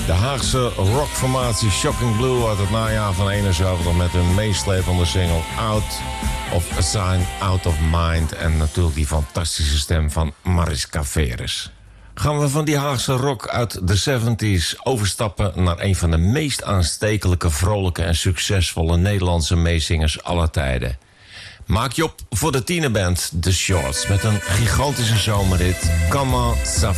De Haagse rockformatie Shocking Blue uit het najaar van 71 met hun meeslepende single Out of a Sign, Out of Mind. En natuurlijk die fantastische stem van Mariska Veres. Gaan we van die Haagse rock uit de 70s overstappen naar een van de meest aanstekelijke, vrolijke en succesvolle Nederlandse meezingers aller tijden. Maak je op voor de tienerband The Shorts met een gigantische zomerhit Comment ça